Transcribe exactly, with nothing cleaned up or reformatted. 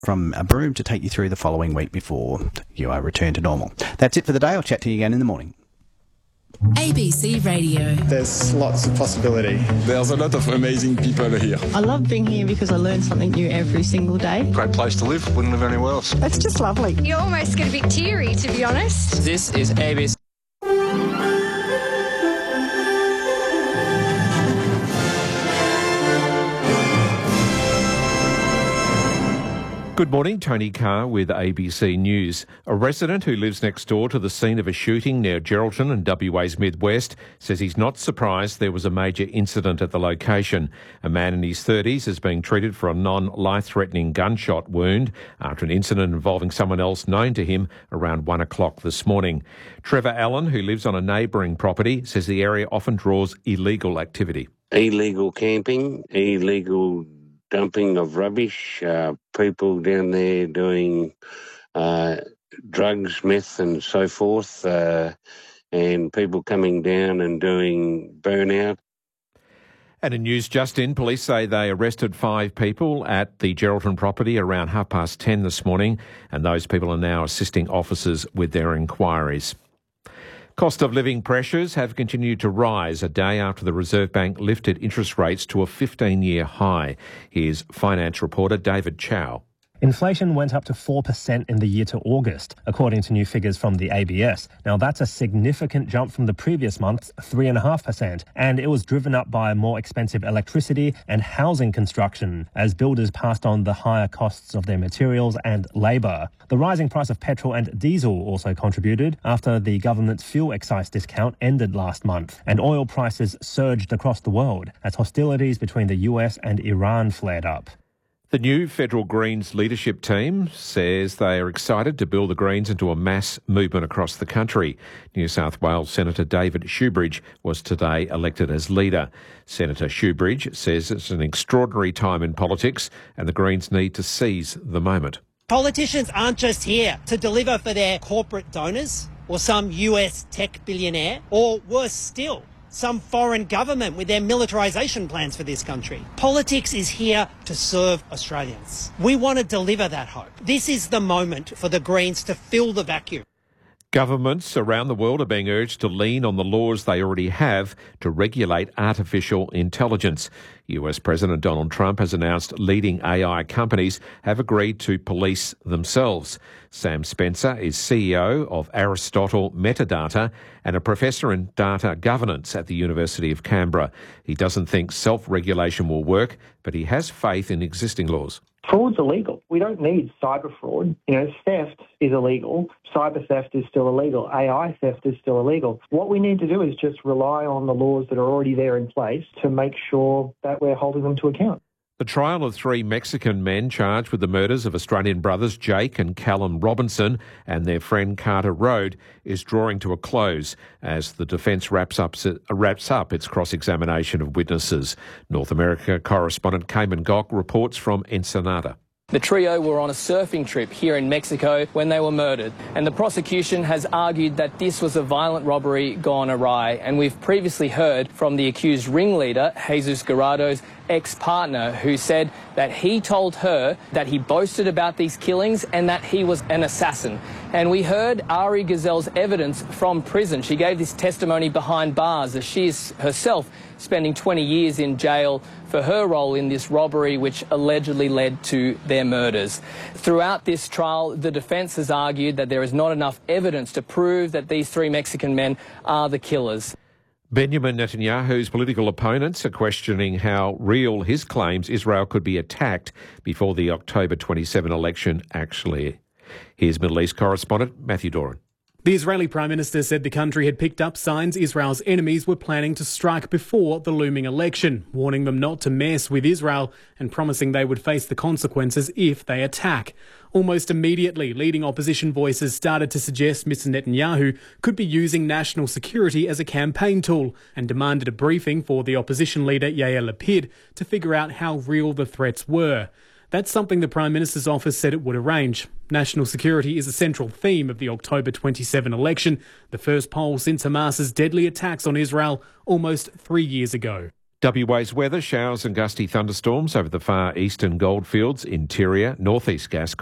from a broom to take you through the following week before you are returned to normal. That's it for the day. I'll chat to you again in the morning. A B C Radio. There's lots of possibility. There's a lot of amazing people here. I love being here because I learn something new every single day. Great place to live. Wouldn't live anywhere else. It's just lovely. You almost get a bit teary, to be honest. This is A B C. Good morning, Tony Carr with A B C News. A resident who lives next door to the scene of a shooting near Geraldton and W A's Midwest says he's not surprised there was a major incident at the location. A man in his thirties is being treated for a non-life-threatening gunshot wound after an incident involving someone else known to him around one o'clock this morning. Trevor Allen, who lives on a neighbouring property, says the area often draws illegal activity. Illegal camping, illegal dumping of rubbish, uh, people down there doing uh, drugs, meth and so forth, uh, and people coming down and doing burnout. And in news just in, police say they arrested five people at the Geraldton property around half past ten this morning, and those people are now assisting officers with their inquiries. Cost of living pressures have continued to rise a day after the Reserve Bank lifted interest rates to a fifteen-year high. Here's finance reporter David Chow. Inflation went up to four percent in the year to August, according to new figures from the A B S. Now, that's a significant jump from the previous month's three point five percent, and it was driven up by more expensive electricity and housing construction as builders passed on the higher costs of their materials and labour. The rising price of petrol and diesel also contributed after the government's fuel excise discount ended last month, and oil prices surged across the world as hostilities between the U S and Iran flared up. The new Federal Greens leadership team says they are excited to build the Greens into a mass movement across the country. New South Wales Senator David Shoebridge was today elected as leader. Senator Shoebridge says it's an extraordinary time in politics and the Greens need to seize the moment. Politicians aren't just here to deliver for their corporate donors or some U S tech billionaire, or worse still, some foreign government with their militarisation plans for this country. Politics is here to serve Australians. We want to deliver that hope. This is the moment for the Greens to fill the vacuum. Governments around the world are being urged to lean on the laws they already have to regulate artificial intelligence. U S President Donald Trump has announced leading A I companies have agreed to police themselves. Sam Spencer is C E O of Aristotle Metadata and a professor in data governance at the University of Canberra. He doesn't think self-regulation will work, but he has faith in existing laws. Fraud's illegal. We don't need cyber fraud. You know, theft is illegal. Cyber theft is still illegal. A I theft is still illegal. What we need to do is just rely on the laws that are already there in place to make sure that we're holding them to account. The trial of three Mexican men charged with the murders of Australian brothers Jake and Callum Robinson and their friend Carter Road is drawing to a close as the defence wraps up, wraps up its cross-examination of witnesses. North America correspondent Cayman Gok reports from Ensenada. The trio were on a surfing trip here in Mexico when they were murdered, and the prosecution has argued that this was a violent robbery gone awry. And we've previously heard from the accused ringleader, Jesus Garrado's ex-partner, who said that he told her that he boasted about these killings and that he was an assassin. And we heard Ari Gazelle's evidence from prison. She gave this testimony behind bars as she is herself spending twenty years in jail for her role in this robbery which allegedly led to their murders. Throughout this trial, the defence has argued that there is not enough evidence to prove that these three Mexican men are the killers. Benjamin Netanyahu's political opponents are questioning how real his claims Israel could be attacked before the October twenty-seventh election actually. Here's Middle East correspondent Matthew Doran. The Israeli Prime Minister said the country had picked up signs Israel's enemies were planning to strike before the looming election, warning them not to mess with Israel and promising they would face the consequences if they attack. Almost immediately, leading opposition voices started to suggest Mister Netanyahu could be using national security as a campaign tool and demanded a briefing for the opposition leader Yair Lapid to figure out how real the threats were. That's something the Prime Minister's office said it would arrange. National security is a central theme of the October twenty-seventh election, the first poll since Hamas's deadly attacks on Israel almost three years ago. W A's weather, showers and gusty thunderstorms over the far eastern goldfields, interior, northeast Gascoyne.